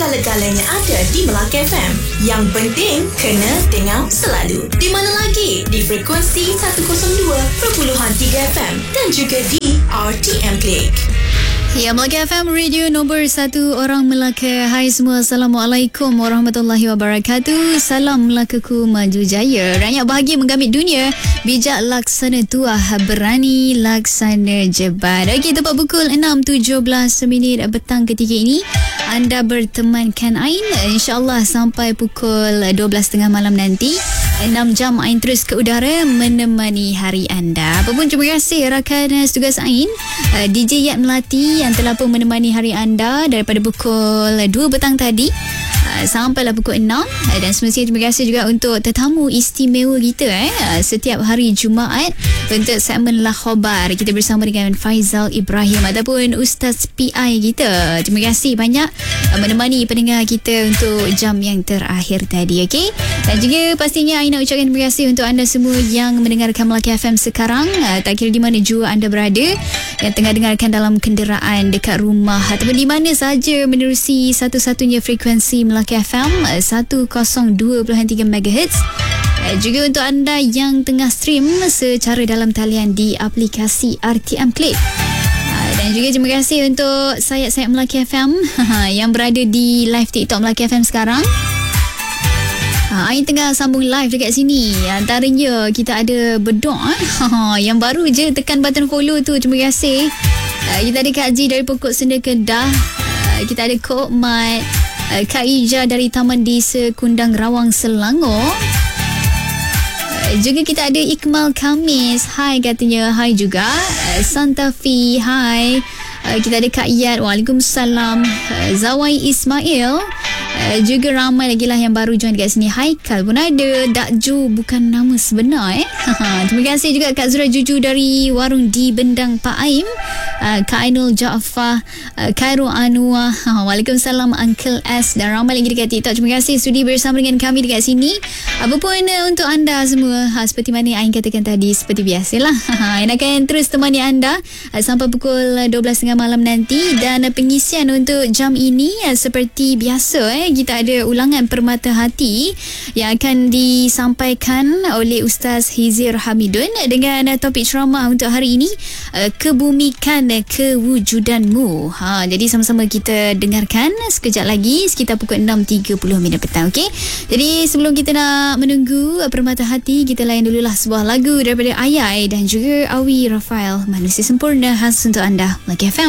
segala-galanya ada di Melaka FM. Yang penting, kena dengar selalu. Di mana lagi? Di frekuensi 102.3 FM dan juga di RTM Click. Ya, Melaka FM, radio nombor 1 orang Melaka. Hai semua, Assalamualaikum warahmatullahi wabarakatuh. Salam Melakaku maju jaya. Rakyat bahagia menggamit dunia. Bijak laksana tuah, berani laksana jebat. Okey, tepat pukul 6.17 petang ketika ini anda bertemankan Ain, InsyaAllah sampai pukul 12.30 malam nanti. 6 jam Ain terus ke udara menemani hari anda. Apapun, terima kasih rakan tugas Ain, DJ Yat Melati yang telah pun menemani hari anda daripada pukul 2 petang tadi sampailah pukul 6. Dan semestinya terima kasih juga untuk tetamu istimewa kita setiap hari Jumaat untuk segmen La Khobar. Kita bersama dengan Faizal Ibrahim ataupun Ustaz PI kita. Terima kasih banyak menemani pendengar kita untuk jam yang terakhir tadi. Okay? Dan juga pastinya I nak ucapkan terima kasih untuk anda semua yang mendengarkan Melaka FM sekarang. Tak kira di mana jua anda berada, yang tengah dengarkan dalam kenderaan, dekat rumah ataupun di mana sahaja menerusi satu-satunya frekuensi Melaka FM 102.3 MHz. Juga untuk anda yang tengah stream secara dalam talian di aplikasi RTM Click. Dan juga terima kasih untuk sayap-sayap Melaka FM yang berada di live TikTok Melaka FM sekarang. Ain tengah sambung live dekat sini. Antaranya kita ada Bedok yang baru je tekan button follow tu. Terima kasih. Kita ada Kak Haji dari Pokok Senda Kedah. Kita ada Kok Mat, Kak Ija dari Taman Desa Kundang Rawang Selangor. Juga kita ada Ikmal Kamis. Hai katanya. Hai juga. Santa Fi. Hai. Kita ada Kak Iyad. Waalaikumsalam. Zawai Ismail. Juga ramai lagi lah yang baru join dekat sini. Haikal pun ada. Dakju bukan nama sebenar Terima kasih juga Kak Zura Juju dari Warung di Bendang Pak Aim. Kak Ainul Jaafar, Khairul Anwar. Waalaikumsalam Uncle S. Dan ramai lagi dekat TikTok. Terima kasih sudi bersama dengan kami dekat sini. Apapun untuk anda semua, seperti mana Ain katakan tadi, seperti biasalah Ain akan terus temani anda sampai pukul 12.30 malam nanti. Dan pengisian untuk jam ini seperti biasa, kita ada ulangan Permata Hati yang akan disampaikan oleh Ustaz Hizir Hamidun dengan topik ceramah untuk hari ini, kebumikan kewujudanmu. Jadi sama-sama kita dengarkan sekejap lagi sekitar pukul 6.30 petang. Okay? Jadi sebelum kita nak menunggu Permata Hati, kita layan dululah sebuah lagu daripada Ayai dan juga Awi Rafael, Manusia Sempurna, khas untuk anda Melaka FM.